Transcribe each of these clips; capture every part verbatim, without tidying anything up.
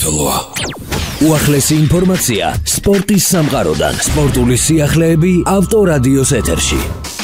საქართველოა. უახლესი ინფორმაცია სპორტის სამყაროდან. სპორტული სიახლეები ავტორადიოს ეთერში.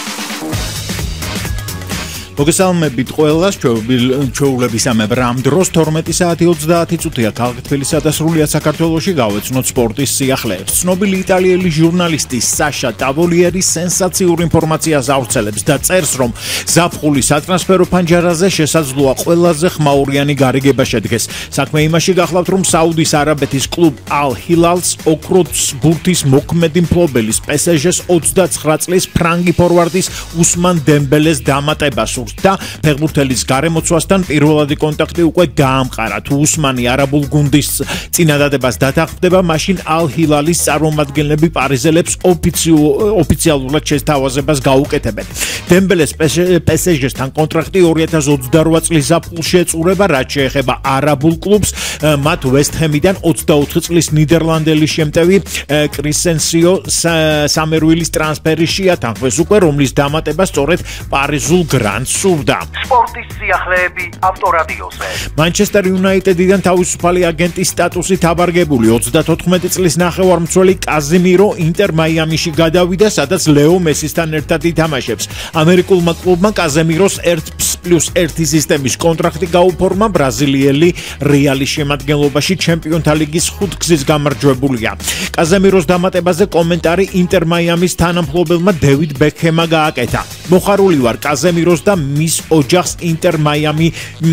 მოგესალმებით ყველას, ჩვეულებისა ამ დროს თორმეტი საათი ოცდაათი წუთია ქალაქ თბილისსა და სრულიად საქართველოში გავეცნოთ სპორტის სიახლეებს. ცნობილი იტალიელი ჟურნალისტი საშა ტავოლიერი სენსაციურ ინფორმაციას ავრცელებს და წერს, რომ ზაფხულის სატრანსფერო ფანჯარაზე შესაძლოა ყველაზე ხმაურიანი გარიგება შედგეს. საქმე იმაში გახლავთ, რომ საუდის არაბეთის კლუბ ალ-ჰილალს ოქროს ბურთის მოქმედი მფლობელის პე ეს ჟეს ოცდაცხრა წლის ფრანგი ფორვარდის უსმან დემბელეს დამატება სურს და ფეხბურთელის გარემოცვასთან პირველადი კონტაქტი უკვე დაამყარა. თუ უსმანი არაბულ გუნდის წინადადებას დათანხმდება, მაშინ ალ-ჰილალის წარმომადგენლები პარიზელებს ოფიციალურად შესთავაზებას გაუკეთებენ. დემბელეს პე ეს ჟესთან კონტრაქტი ორი ათას ოცდარვა წლის ზაფხულში ეწურება, რაც შეეხება არაბულ კლუბს, მათ ვესტ ჰემიდან ოცდაოთხი წლის ნიდერლანდელი შემტევი კრისენსიო სამერვილის ტრანსფერი შეათანხმეს უკვე, რომლის დამატება სწორედ პარიზულ გრანდს სურდა. სპორტის სიახლეები ავტორადიოზე. მანჩესტერ იუნაიტედიდან თავისუფალი აგენტის სტატუსით აბარგებული ოცდათოთხმეტი წლის ნახევარმცველი კაზიმირო ინტერ მაიამიში გადავიდა, სადაც ლეო მესისთან ერთად ითამაშებს. ამერიკულმა კლუბმა კაზემიროს ერთ პლუს ერთი სისტემის კონტრაქტი გაუფორმა, ბრაზილიელი რეალის შემადგენლობაში ჩემპიონთა ლიგის ხუთგზის გამარჯვებულია. კაზემიროს დამატებაზე კომენტარი ინტერ მაიამის თანამფლობელმა დევიდ ბექჰემმა გააკეთა. მოხარული ვარ კაზემიროს და მის ოჯახს ინტერ მაიამი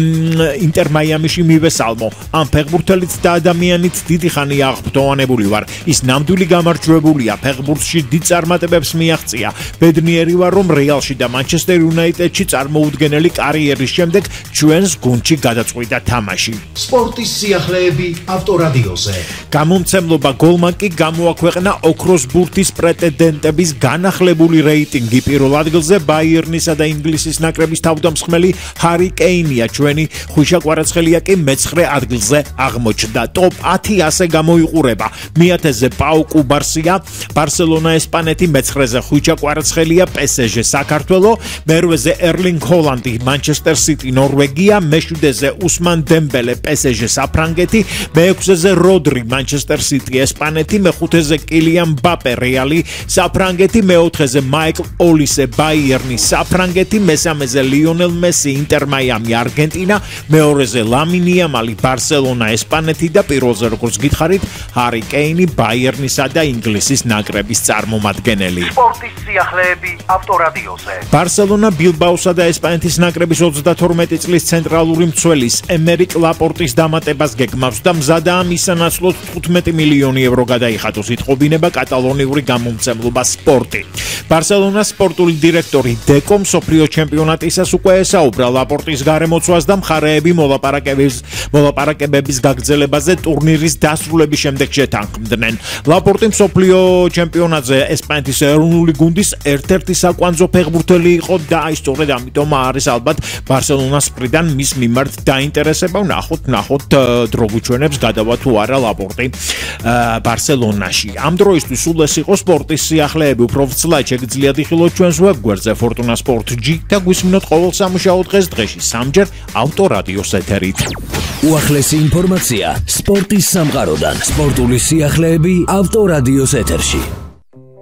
ინტერ მაიამიში მივესალმო. ამ ფეხბურთელით და ადამიანით დიდი ხანია აღფრთოვანებული ვარ. ის ნამდვილი გამარჯვებულია, ფეხბურთში დიდ წარმატებებს მიაღწია. ბედნიერი ვარ, რომ რეალში და მანჩესტერ იუნაიტედში წარმოუდგენელი კარიერის შემდეგ ჩვენს გუნდში გადაწყვიტა თამაში. სპორტის სიახლეები ავტორადიოზე. გამომცემლობა გოლმან კი გამოაქვეყნა ოქროს ბურთის პრეტენდენტების განახლებული რეიტინგი. პირველ ადგილზე ბაიერნისა და ინგლისის ნაკრების თავდამსხმელი ჰარი კეინია, ჩვენი ხვიშა კვარაცხელია კი მეცხრე ადგილზე აღმოჩნდა. ტოპ ათი ასე გამოიყურება. მეათეზე პაუ კუბარსია, ბარსელონა ესპანეთი, მეცხრეზე ხვიშა კვარაცხელია, პე ეს ჟე საქართველო, მერვეზე ერლინგ ჰოლანდი, მანჩესტერ სიტი, ნორვეგია, მეშვიდეზე უსმან დემბელე, პე ეს ჟე საფრანგეთი, მეექვსეზე როდრი, მანჩესტერ სიტი, ესპანეთი, მეხუთეზე კილიან მბაპე, რეალი, საფრანგეთი, მეოთხეზე მაიკლ ოლისე, ბაიერნი, საფრანგეთი, მესამეზე ლიონელ მესი, ინტერ მაიამი, არგენტინა, მეორეზე ლამინი ამალი, ბარსელონა, ესპანეთი და პირველზე, როგორც გითხარით, ჰარი კეინი, ბაიერნისა და ინგლისის ნაკრების წარმომადგენელი. სპორტის სიახლეები ავტორადიოზე. ბარსელონა ბილბაოსა და ესპანეთის ნაკრების ოცდათორმეტი წლის ცენტრალური მცველის ემერიკ ლაპორტის დამატებას გეგმავს და მზადაა მისანაცვლოდ თხუთმეტი მილიონი ევრო გადაიხადოს, იტყობინება კატალონიური გამომცემლობა სპორტი. ბარსელონას სპორტული დირექტორი დეკო მსოფლიო ჩემპიონატისას უკვე ესაუბრა ლაპორტის გარემოცვას და მხარეები მოლაპარაკების მოლაპარაკებების გაგრძელებაზე ტურნირის დასრულების შემდეგ შეთანხმდნენ. ლაპორტი მსოფლიო ჩემპიონატზე ესპანეთის ეროვნული გუნდის ერთ-ერთი საკვანძო ფეხბურთელი იყო და აი სწორედ ამიტომ არის ალბათ ბარსელონას მხრიდან მის მიმართ დაინტერესება. ნახოთ, ნახოთ დრო გვიჩვენებს გადავა თუ არა ლაპორტი ბარსელონაში. ამ დროისთვის სულ ეს იყო სპორტის სიახლეები. უფრო ვცლად შეგიძლიათ იხილოთ ჩვენს ვებგვერდზე Fortuna Sport G და გვისმინოთ ყოველ სამუშაო დღეს დღეში სამჯერ ავტორადიოს ეთერით. უახლესი ინფორმაცია სპორტის სამყაროდან. სპორტული სიახლეები ავტორადიოს ეთერში.